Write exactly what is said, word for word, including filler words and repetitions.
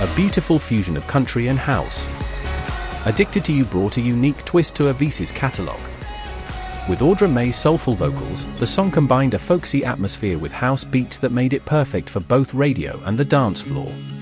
a beautiful fusion of country and house. Addicted to You brought a unique twist to Avicii's catalogue. With Audra May's soulful vocals, the song combined a folksy atmosphere with house beats that made it perfect for both radio and the dance floor.